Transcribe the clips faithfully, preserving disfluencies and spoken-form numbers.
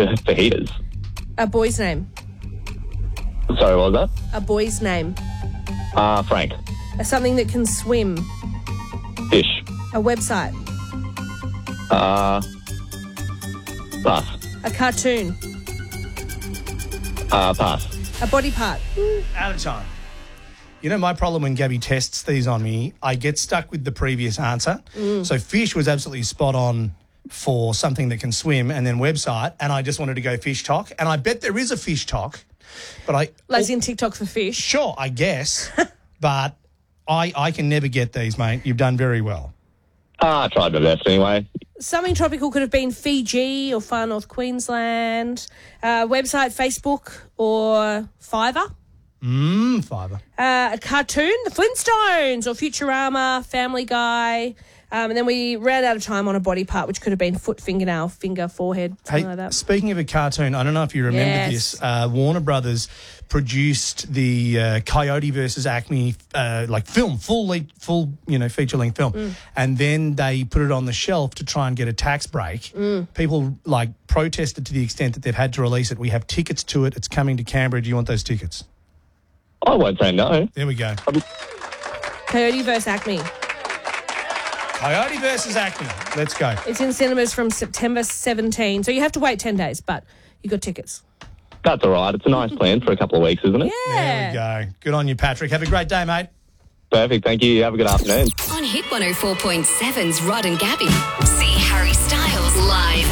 for, for heaters. A boy's name. Sorry, what was that? A boy's name. Uh, Frank. A something that can swim. Fish. A website. Uh, pass. A cartoon. Uh, pass. A body part. Out of time. You know, my problem when Gabby tests these on me, I get stuck with the previous answer. Mm. So fish was absolutely spot on for something that can swim, and then website, and I just wanted to go fish talk. And I bet there is a fish talk, but I... As in TikTok for fish. Sure, I guess, but I I can never get these, mate. You've done very well. Ah, I tried my best anyway. Something tropical could have been Fiji or far north Queensland. Uh, website, Facebook or Fiverr. Mmm, Fiverr. Uh, a cartoon, The Flintstones or Futurama, Family Guy. Um, and then we ran out of time on a body part, which could have been foot, fingernail, finger, forehead, something Hey, like that. speaking of a cartoon, I don't know if you remember Yes. this. Uh, Warner Brothers produced the uh, Coyote versus Acme uh, like film, full le- full you know feature length film, Mm. and then they put it on the shelf to try and get a tax break. Mm. People like protested to the extent that they've had to release it. We have tickets to it. It's coming to Canberra. Do you want those tickets? I won't say no. There we go. Coyote versus Acme. Coyote versus Acme. Let's go. It's in cinemas from September seventeenth. So you have to wait ten days, but you got tickets. That's all right. It's a nice plan for a couple of weeks, isn't it? Yeah. There we go. Good on you, Patrick. Have a great day, mate. Perfect. Thank you. Have a good afternoon. On Hit one oh four point seven's Rod and Gabby. See Harry Styles live.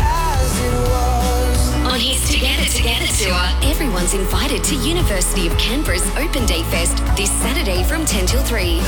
On his Together Together tour, everyone's invited to University of Canberra's Open Day Fest this Saturday from ten till three.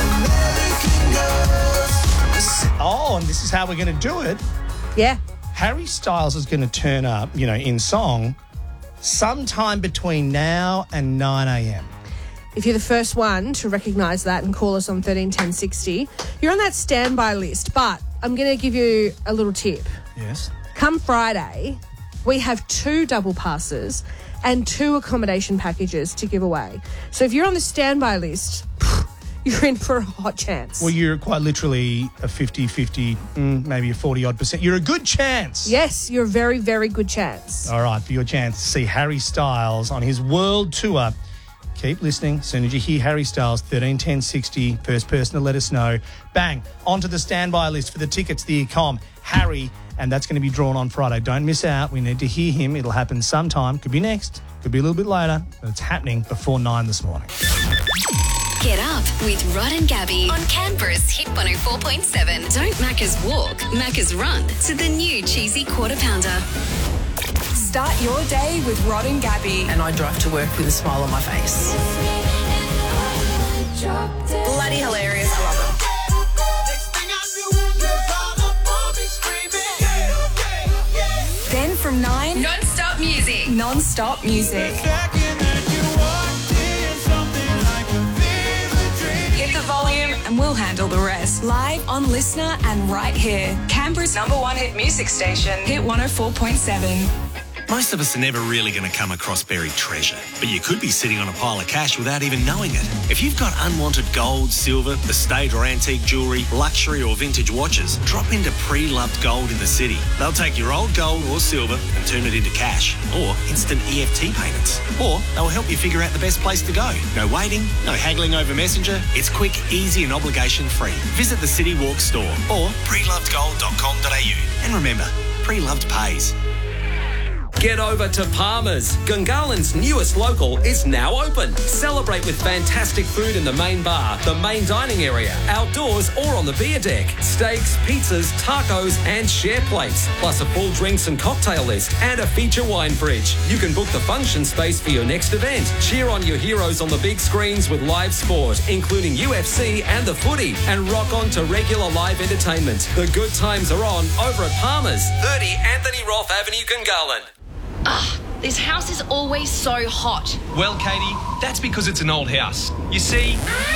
Oh, and this is how we're going to do it. Yeah. Harry Styles is going to turn up, you know, in song sometime between now and nine a.m. If you're the first one to recognise that and call us on thirteen ten sixty, you're on that standby list. But I'm going to give you a little tip. Yes. Come Friday, we have two double passes and two accommodation packages to give away. So if you're on the standby list, you're in for a hot chance. Well, you're quite literally a fifty-fifty, mm, maybe a forty-odd percent. You're a good chance. Yes, you're a very, very good chance. All right, for your chance to see Harry Styles on his world tour. Keep listening. As soon as you hear Harry Styles, thirteen ten sixty, first person to let us know. Bang, onto the standby list for the tickets, the Ecom, Harry, and that's going to be drawn on Friday. Don't miss out. We need to hear him. It'll happen sometime. Could be next. Could be a little bit later. But it's happening before nine this morning. Get up with Rod and Gabby on Canberra's Hit one oh four point seven. Don't Macca's walk, Macca's run to the new cheesy quarter pounder. Start your day with Rod and Gabby. And I drive to work with a smile on my face. Bloody hilarious. I love it. Then from nine, Non-stop music. non-stop music. Hit the volume and we'll handle the rest. Live on Listener and right here. Canberra's number one hit music station. Hit one oh four point seven. Most of us are never really going to come across buried treasure, but you could be sitting on a pile of cash without even knowing it. If you've got unwanted gold, silver, estate or antique jewellery, luxury or vintage watches, drop into Pre-Loved Gold in the city. They'll take your old gold or silver and turn it into cash or instant E F T payments. Or they'll help you figure out the best place to go. No waiting, no haggling over Messenger. It's quick, easy and obligation-free. Visit the City Walk store or pre loved gold dot com dot a u. And remember, Pre-Loved pays. Get over to Palmer's. Gungahlin's newest local is now open. Celebrate with fantastic food in the main bar, the main dining area, outdoors or on the beer deck. Steaks, pizzas, tacos and share plates. Plus a full drinks and cocktail list and a feature wine fridge. You can book the function space for your next event. Cheer on your heroes on the big screens with live sport, including U F C and the footy. And rock on to regular live entertainment. The good times are on over at Palmer's. thirty Anthony Roth Avenue, Gungahlin. Ugh, this house is always so hot. Well, Katie, that's because it's an old house. You see...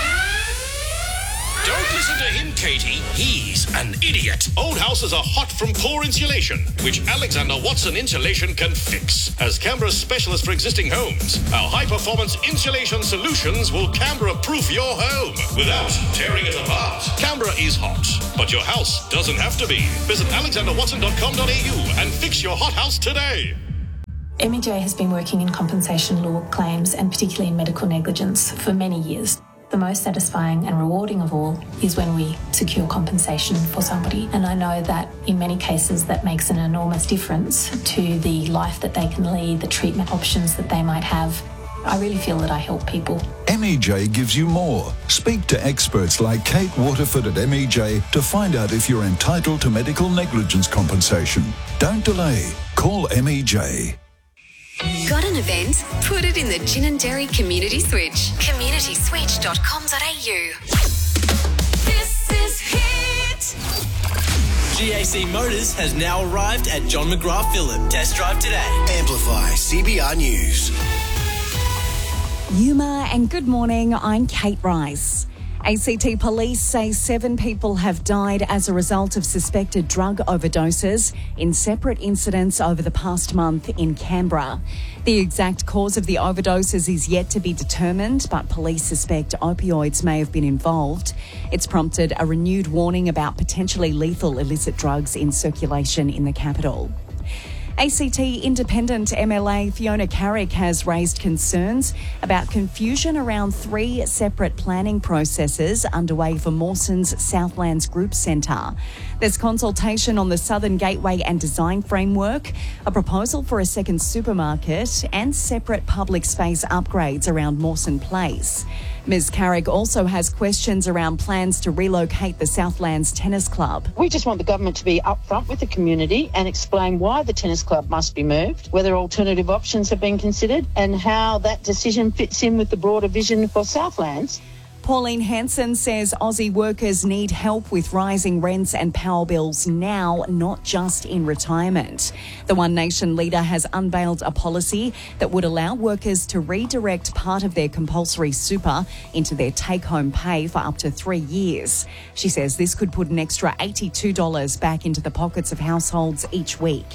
Don't listen to him, Katie. He's an idiot. Old houses are hot from poor insulation, which Alexander Watson Insulation can fix. As Canberra's specialist for existing homes, our high-performance insulation solutions will Canberra-proof your home without tearing it apart. Canberra is hot, but your house doesn't have to be. Visit alexander watson dot com dot a u and fix your hot house today. M E J has been working in compensation law claims and particularly in medical negligence for many years. The most satisfying and rewarding of all is when we secure compensation for somebody. And I know that in many cases that makes an enormous difference to the life that they can lead, the treatment options that they might have. I really feel that I help people. M E J gives you more. Speak to experts like Kate Waterford at M E J to find out if you're entitled to medical negligence compensation. Don't delay. Call M E J. Got an event? Put it in the Gin and Dairy Community Switch. community switch dot com dot a u. This is Hit. G A C Motors has now arrived at John McGrath Phillip. Test drive today. Amplify C B R News. Yuma and good morning, I'm Kate Rice. A C T police say seven people have died as a result of suspected drug overdoses in separate incidents over the past month in Canberra. The exact cause of the overdoses is yet to be determined, but police suspect opioids may have been involved. It's prompted a renewed warning about potentially lethal illicit drugs in circulation in the capital. A C T Independent M L A Fiona Carrick has raised concerns about confusion around three separate planning processes underway for Mawson's Southlands Group Centre. There's consultation on the Southern Gateway and Design Framework, a proposal for a second supermarket and separate public space upgrades around Mawson Place. Ms Carrick also has questions around plans to relocate the Southlands Tennis Club. We just want the government to be upfront with the community and explain why the tennis club must be moved, whether alternative options have been considered and how that decision fits in with the broader vision for Southlands. Pauline Hanson says Aussie workers need help with rising rents and power bills now, not just in retirement. The One Nation leader has unveiled a policy that would allow workers to redirect part of their compulsory super into their take-home pay for up to three years. She says this could put an extra eighty-two dollars back into the pockets of households each week.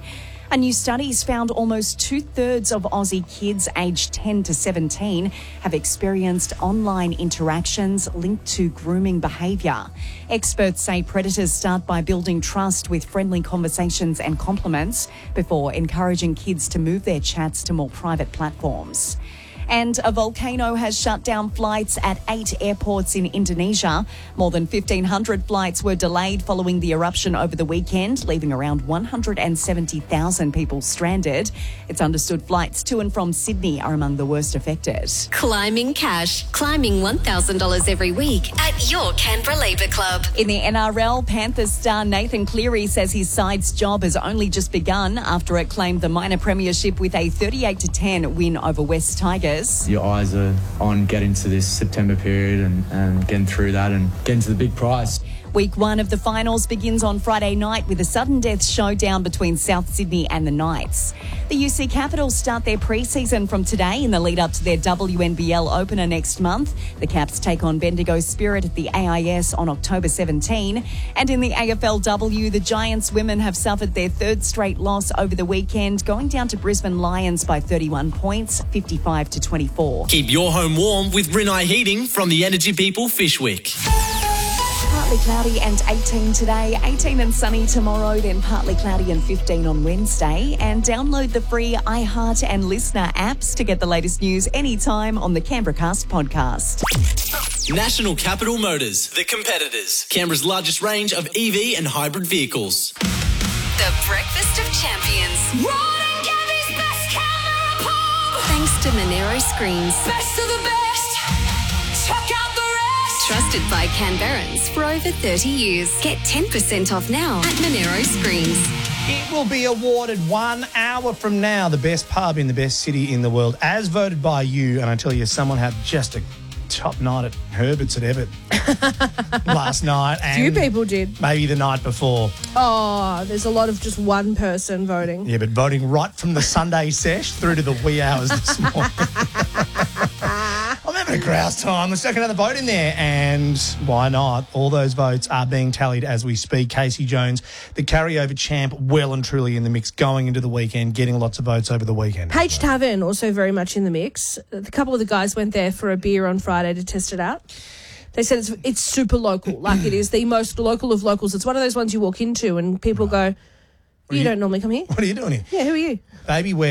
A new study's found almost two-thirds of Aussie kids aged ten to seventeen have experienced online interactions linked to grooming behaviour. Experts say predators start by building trust with friendly conversations and compliments before encouraging kids to move their chats to more private platforms. And a volcano has shut down flights at eight airports in Indonesia. More than fifteen hundred flights were delayed following the eruption over the weekend, leaving around one hundred seventy thousand people stranded. It's understood flights to and from Sydney are among the worst affected. Climbing cash. Climbing one thousand dollars every week at your Canberra Labour Club. In the N R L, Panthers star Nathan Cleary says his side's job has only just begun after it claimed the minor premiership with a thirty-eight to ten win over West Tigers. Your eyes are on getting to this September period and, and getting through that and getting to the big prize. Week one of the finals begins on Friday night with a sudden death showdown between South Sydney and the Knights. The U C Capitals start their pre-season from today in the lead up to their W N B L opener next month. The Caps take on Bendigo Spirit at the A I S on October seventeenth. And in the A F L W, the Giants women have suffered their third straight loss over the weekend, going down to Brisbane Lions by thirty-one points, fifty-five to twenty-four. Keep your home warm with Rinnai Heating from the Energy People Fishwick. Partly cloudy and eighteen today, eighteen and sunny tomorrow, then partly cloudy and fifteen on Wednesday. And download the free iHeart and Listener apps to get the latest news anytime on the Canberra Cast podcast. National Capital Motors, the competitors. Canberra's largest range of E V and hybrid vehicles. The Breakfast of Champions. Rod and Gabby's best Canberra pub. Thanks to Monero Screens. Best of the best. Check out the rest. Trusted by Canberrans for over thirty years. Get ten percent off now at Monero Screens. It will be awarded one hour from now, the best pub in the best city in the world, as voted by you. And I tell you, someone had just a top night at Herbert's at Everett last night. A few people did. Maybe the night before. Oh, there's a lot of just one person voting. Yeah, but voting right from the Sunday sesh through to the wee hours this morning. I'm having a grouse time. Let's take another vote in there. And why not? All those votes are being tallied as we speak. Casey Jones, the carryover champ, well and truly in the mix going into the weekend, getting lots of votes over the weekend. Page Tavern also very much in the mix. A couple of the guys went there for a beer on Friday to test it out. They said it's it's super local, like it is the most local of locals. It's one of those ones you walk into and people go, you, you don't normally come here. What are you doing here? Yeah, who are you? Baby, where